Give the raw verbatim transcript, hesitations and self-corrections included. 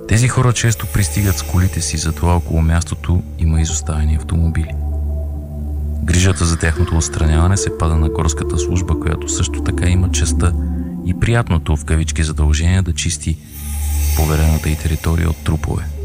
Тези хора често пристигат с колите си, затова около мястото има изоставени автомобили. Грижата за тяхното отстраняване се пада на горската служба, която също така има честа и приятното в кавички задължение да чисти поверената й територия от трупове.